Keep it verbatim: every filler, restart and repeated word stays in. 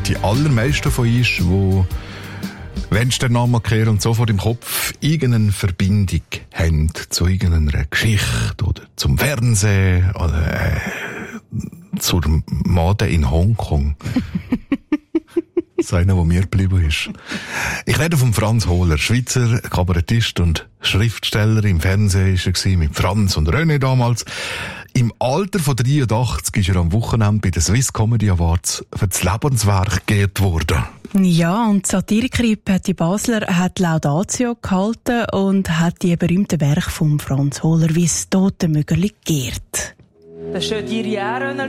die allermeisten von uns, die, wenn sie den Namen kehren und sofort im Kopf irgendeine Verbindung haben zu irgendeiner Geschichte oder zum Fernsehen oder äh, zur Mode in Hongkong. Das ist einer, der mir geblieben ist. Ich rede von Franz Hohler, Schweizer Kabarettist und Schriftsteller. Im Fernsehen war er mit Franz und René damals. Im Alter von dreiundachtzig ist er am Wochenende bei den Swiss Comedy Awards für das Lebenswerk geehrt worden. Ja, und die Satiriker Patti Basler hat Laudatio gehalten und hat die berühmten Werke von Franz Hohler wie das Totenmögerli geehrt. Das steht hier